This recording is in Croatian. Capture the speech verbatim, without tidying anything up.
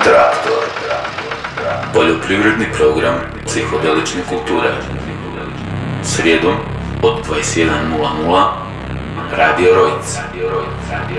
Traktor. Poljoprivredni program psihodelične kulture. Srijedom od dvadeset jedan nula nula Radio Rojc.